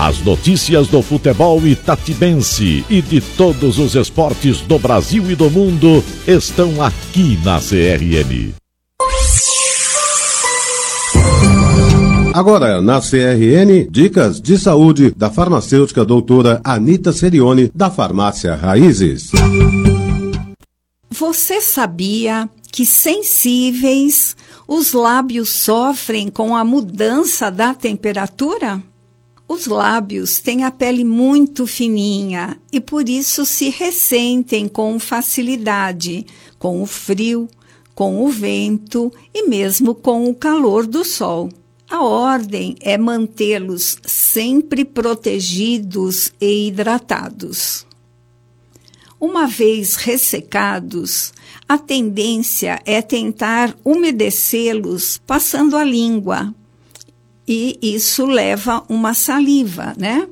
As notícias do futebol itatibense e de todos os esportes do Brasil e do mundo estão aqui na CRN. Agora, na CRN, dicas de saúde da farmacêutica doutora Anita Serioni, da Farmácia Raízes. Você sabia que sensíveis os lábios sofrem com a mudança da temperatura? Os lábios têm a pele muito fininha e por isso se ressentem com facilidade, com o frio, com o vento e mesmo com o calor do sol. A ordem é mantê-los sempre protegidos e hidratados. Uma vez ressecados, a tendência é tentar umedecê-los passando a língua. E isso leva uma saliva, né?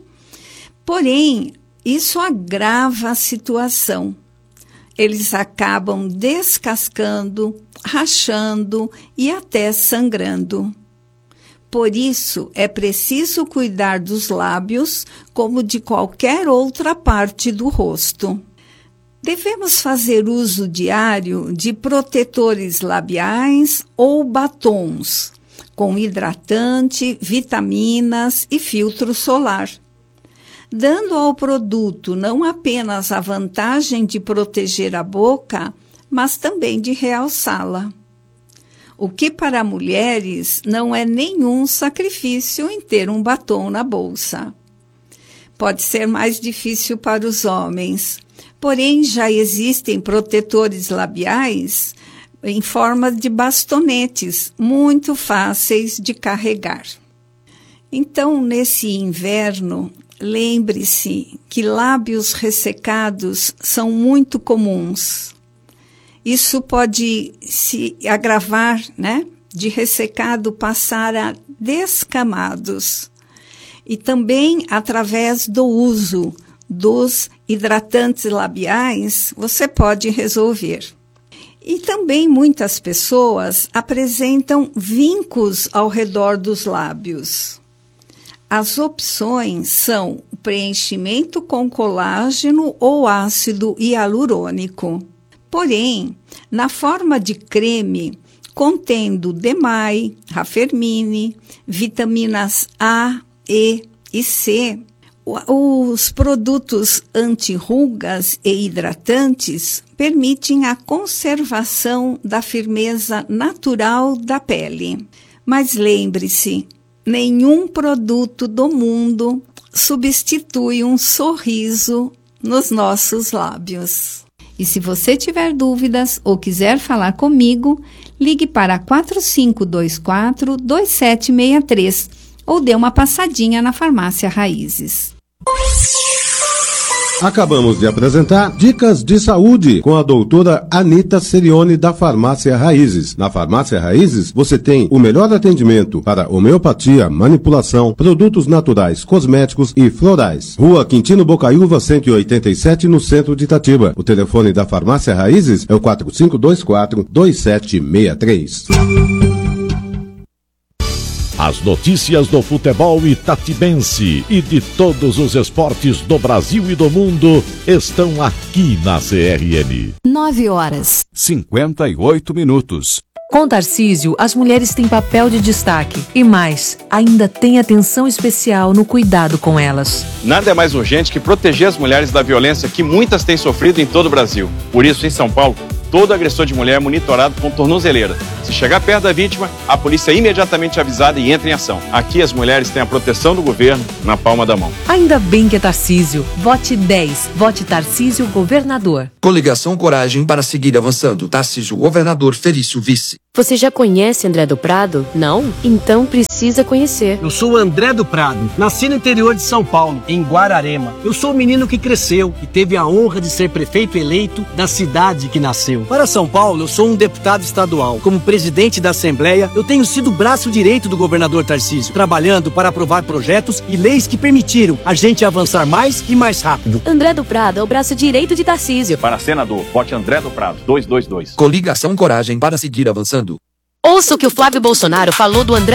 Porém, isso agrava a situação. Eles acabam descascando, rachando e até sangrando. Por isso, é preciso cuidar dos lábios como de qualquer outra parte do rosto. Devemos fazer uso diário de protetores labiais ou batons, com hidratante, vitaminas e filtro solar, dando ao produto não apenas a vantagem de proteger a boca, mas também de realçá-la. O que para mulheres não é nenhum sacrifício em ter um batom na bolsa. Pode ser mais difícil para os homens, porém já existem protetores labiais em forma de bastonetes, muito fáceis de carregar. Então, nesse inverno, lembre-se que lábios ressecados são muito comuns. Isso pode se agravar, né? De ressecado passar a descamados. E também, através do uso dos hidratantes labiais, você pode resolver. E também muitas pessoas apresentam vincos ao redor dos lábios. As opções são o preenchimento com colágeno ou ácido hialurônico. Porém, na forma de creme, contendo DMAI, Raffermine, vitaminas A, E e C, os produtos anti-rugas e hidratantes permitem a conservação da firmeza natural da pele. Mas lembre-se, nenhum produto do mundo substitui um sorriso nos nossos lábios. E se você tiver dúvidas ou quiser falar comigo, ligue para 4524-2763 ou dê uma passadinha na Farmácia Raízes. Acabamos de apresentar Dicas de Saúde com a doutora Anita Serioni, da Farmácia Raízes. Na Farmácia Raízes, você tem o melhor atendimento para homeopatia, manipulação, produtos naturais, cosméticos e florais. Rua Quintino Bocaiúva, 187, no centro de Itatiba. O telefone da Farmácia Raízes é o 4524-2763. As notícias do futebol itatibense e de todos os esportes do Brasil e do mundo estão aqui na CRN. 9:58. Com Tarcísio, as mulheres têm papel de destaque e mais, ainda tem atenção especial no cuidado com elas. Nada é mais urgente que proteger as mulheres da violência que muitas têm sofrido em todo o Brasil. Por isso, em São Paulo, todo agressor de mulher é monitorado com tornozeleira. Se chegar perto da vítima, a polícia é imediatamente avisada e entra em ação. Aqui as mulheres têm a proteção do governo na palma da mão. Ainda bem que é Tarcísio. Vote 10. Vote Tarcísio Governador. Coligação Coragem para seguir avançando. Tarcísio Governador, Felício Vice. Você já conhece André do Prado? Não? Então precisa conhecer. Eu sou o André do Prado. Nasci no interior de São Paulo, em Guararema. Eu sou o menino que cresceu e teve a honra de ser prefeito eleito da cidade que nasceu. Para São Paulo, eu sou um deputado estadual. Como presidente da Assembleia, eu tenho sido o braço direito do governador Tarcísio, trabalhando para aprovar projetos e leis que permitiram a gente avançar mais e mais rápido. André do Prado é o braço direito de Tarcísio. Para senador, vote André do Prado, 222. Coligação Coragem para seguir avançando. Ouça o que o Flávio Bolsonaro falou do André